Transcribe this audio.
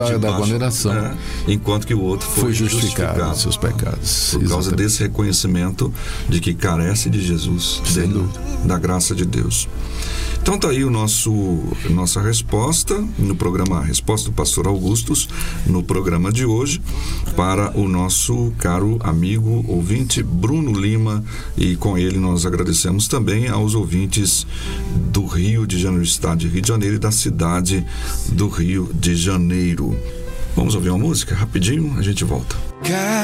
da condenação, enquanto que o outro foi justificado dos seus pecados. Por causa desse reconhecimento de que carece de Jesus, da graça de Deus. Então tá aí nossa resposta no programa Resposta do Pastor Augustus, no programa de hoje, para o nosso caro amigo ouvinte Bruno Lima, e com ele nós agradecemos também aos ouvintes do Rio de Janeiro, estado de Rio de Janeiro e da cidade do Rio de Janeiro. Vamos ouvir uma música rapidinho, a gente volta.